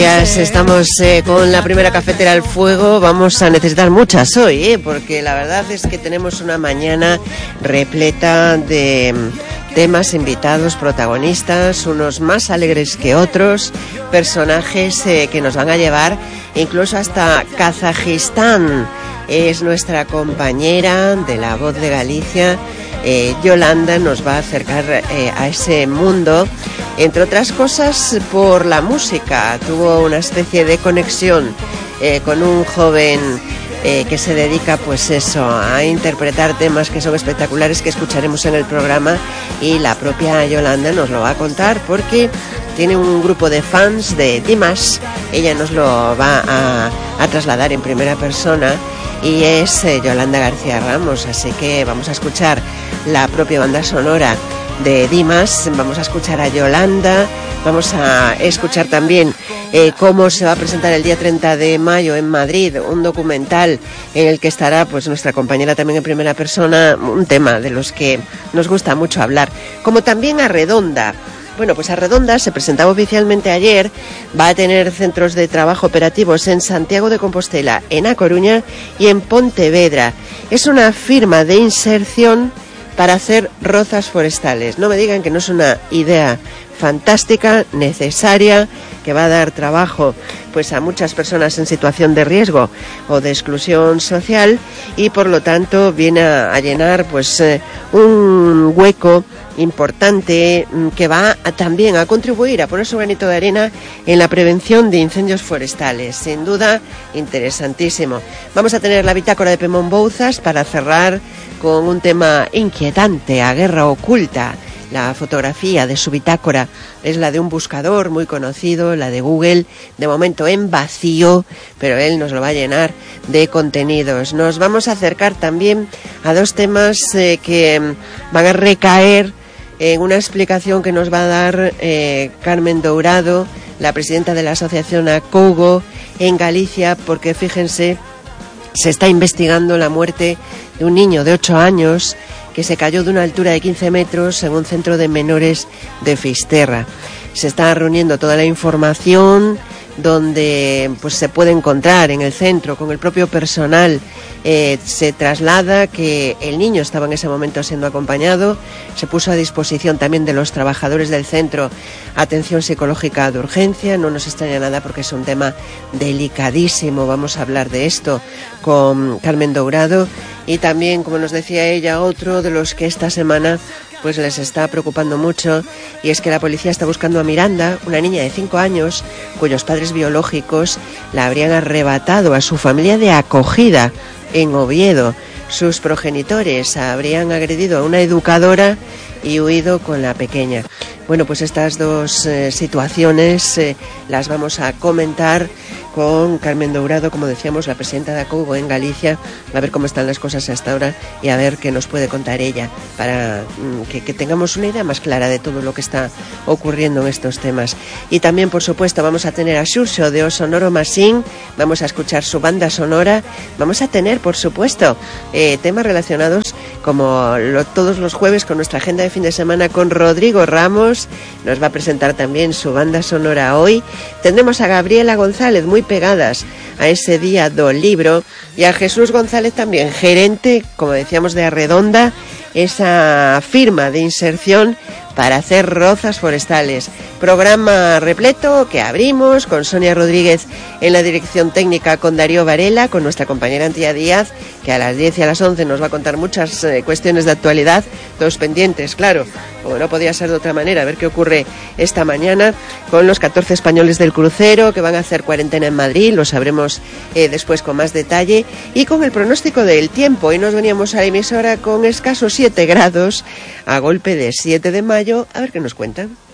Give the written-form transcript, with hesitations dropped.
Estamos con la primera cafetera al fuego. Vamos a necesitar muchas hoy, porque la verdad es que tenemos una mañana repleta de temas, invitados, protagonistas, unos más alegres que otros, personajes que nos van a llevar incluso hasta Kazajistán. Es nuestra compañera de La Voz de Galicia, Yolanda, nos va a acercar a ese mundo, entre otras cosas por la música. Tuvo una especie de conexión con un joven que se dedica pues eso, a interpretar temas que son espectaculares, que escucharemos en el programa, y la propia Yolanda nos lo va a contar porque tiene un grupo de fans de Dimas. Ella nos lo va a trasladar en primera persona, y es Yolanda García Ramos, así que vamos a escuchar la propia banda sonora de Dimas, vamos a escuchar a Yolanda, vamos a escuchar también cómo se va a presentar el día 30 de mayo en Madrid un documental en el que estará pues nuestra compañera también en primera persona, un tema de los que nos gusta mucho hablar, como también Arredonda. Bueno, pues Arredonda se presentaba oficialmente ayer, va a tener centros de trabajo operativos en Santiago de Compostela, en A Coruña y en Pontevedra. Es una firma de inserción para hacer rozas forestales. No me digan que no es una idea fantástica, necesaria, que va a dar trabajo pues a muchas personas en situación de riesgo o de exclusión social, y por lo tanto viene a llenar pues un hueco importante que va también a contribuir a poner su granito de arena en la prevención de incendios forestales. Sin duda, interesantísimo. Vamos a tener la bitácora de Pemón Bouzas para cerrar con un tema inquietante, a guerra oculta. La fotografía de su bitácora es la de un buscador muy conocido, la de Google, de momento en vacío, pero él nos lo va a llenar de contenidos. Nos vamos a acercar también a dos temas que van a recaer en una explicación que nos va a dar Carmen Dourado, la presidenta de la asociación ACOGO en Galicia, porque fíjense, se está investigando la muerte de un niño de 8 años que se cayó de una altura de 15 metros en un centro de menores de Fisterra. Se está reuniendo toda la información donde pues se puede encontrar en el centro con el propio personal. Se traslada que el niño estaba en ese momento siendo acompañado, se puso a disposición también de los trabajadores del centro atención psicológica de urgencia. No nos extraña nada porque es un tema delicadísimo. Vamos a hablar de esto con Carmen Dourado, y también, como nos decía ella, otro de los que esta semana pues les está preocupando mucho, y es que la policía está buscando a Miranda, una niña de 5 años cuyos padres biológicos la habrían arrebatado a su familia de acogida en Oviedo. Sus progenitores habrían agredido a una educadora y huido con la pequeña. Bueno, pues estas dos situaciones las vamos a comentar con Carmen Dourado, como decíamos, la presidenta de ACOGO en Galicia, a ver cómo están las cosas hasta ahora y a ver qué nos puede contar ella para que tengamos una idea más clara de todo lo que está ocurriendo en estos temas. Y también, por supuesto, vamos a tener a Xurxo de O Sonoro Masín, vamos a escuchar su banda sonora, vamos a tener, por supuesto, temas relacionados como todos los jueves con nuestra agenda de fin de semana con Rodrigo Ramos. Nos va a presentar también su banda sonora hoy. Tendremos a Gabriela González, muy pegadas a ese día do libro, y a Jesús González también, gerente, como decíamos, de Arredonda, esa firma de inserción para hacer rozas forestales. Programa repleto que abrimos con Sonia Rodríguez en la dirección técnica, con Darío Varela, con nuestra compañera Antía Díaz, que a las 10 y a las 11 nos va a contar muchas cuestiones de actualidad, todos pendientes, claro, como no podía ser de otra manera, a ver qué ocurre esta mañana con los 14 españoles del crucero que van a hacer cuarentena en Madrid. Lo sabremos después con más detalle, y con el pronóstico del tiempo. Hoy nos veníamos a la emisora con escasos 7 grados a golpe de 7 de mayo. A ver qué nos cuentan.